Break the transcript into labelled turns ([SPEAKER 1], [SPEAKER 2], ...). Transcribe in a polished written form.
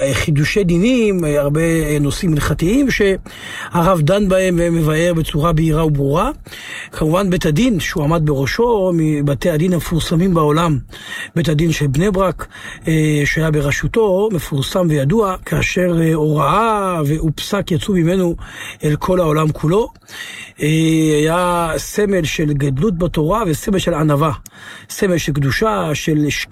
[SPEAKER 1] חידושי דינים, הרבה נושאים הלכתיים שהרב דן בהם ומבאר בצורה בהירה וברורה. כמובן בית הדין שהוא עמד בראשו, מבתי הדין המפורסמים בעולם, בית הדין של בני ברק שהיה בראשותו, מפורסם וידוע, כאשר הוראה ופסק יצאו ממנו אל כל העולם כולו. היה סמל של גדלות בתורה וסמל של ענווה, סמל של קדושה, של